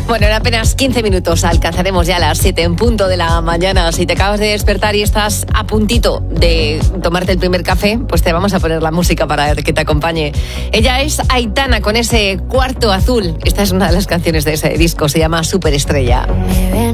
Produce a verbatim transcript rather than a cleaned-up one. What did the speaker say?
Bueno, en apenas quince minutos alcanzaremos ya las siete en punto de la mañana. Si te acabas de despertar y estás a puntito de tomarte el primer café, pues te vamos a poner la música para que te acompañe. Ella es Aitana con ese Cuarto Azul. Esta es una de las canciones de ese disco, se llama Superestrella.